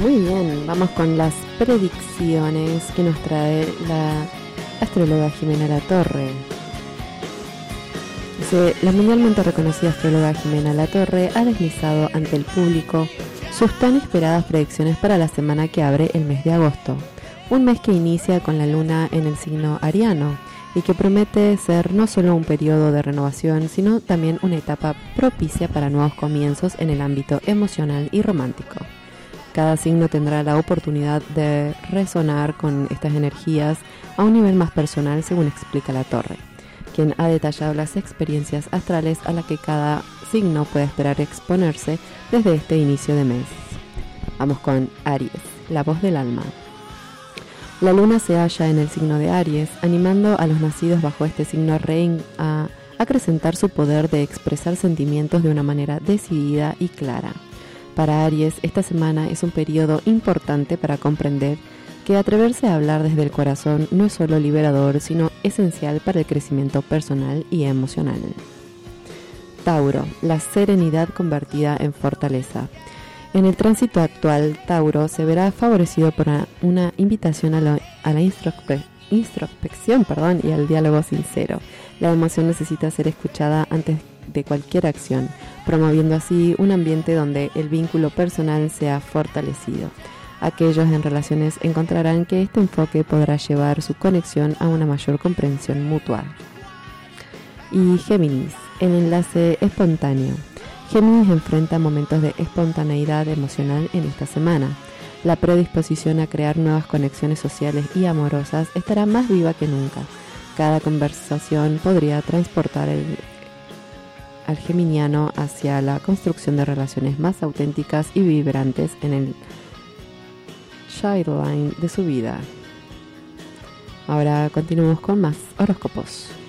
Muy bien, vamos con las predicciones que nos trae la astróloga Jimena Latorre. Dice, la mundialmente reconocida astróloga Jimena Latorre ha deslizado ante el público sus tan esperadas predicciones para la semana que abre el mes de agosto. Un mes que inicia con la luna en el signo ariano y que promete ser no solo un periodo de renovación, sino también una etapa propicia para nuevos comienzos en el ámbito emocional y romántico. Cada signo tendrá la oportunidad de resonar con estas energías a un nivel más personal, según explica Latorre, quien ha detallado las experiencias astrales a las que cada signo puede esperar exponerse desde este inicio de mes. Vamos con Aries, la voz del alma. La luna se halla en el signo de Aries, animando a los nacidos bajo este signo a acrecentar su poder de expresar sentimientos de una manera decidida y clara. Para Aries, esta semana es un periodo importante para comprender que atreverse a hablar desde el corazón no es solo liberador, sino esencial para el crecimiento personal y emocional. Tauro, la serenidad convertida en fortaleza. En el tránsito actual, Tauro se verá favorecido por una invitación a la introspección y al diálogo sincero. La emoción necesita ser escuchada antes de cualquier acción, promoviendo así un ambiente donde el vínculo personal sea fortalecido. Aquellos en relaciones encontrarán que este enfoque podrá llevar su conexión a una mayor comprensión mutua. Y Géminis, el enlace espontáneo. Géminis enfrenta momentos de espontaneidad emocional en esta semana. La predisposición a crear nuevas conexiones sociales y amorosas estará más viva que nunca. Cada conversación podría transportar al geminiano hacia la construcción de relaciones más auténticas y vibrantes en el sideline de su vida. Ahora continuamos con más horóscopos.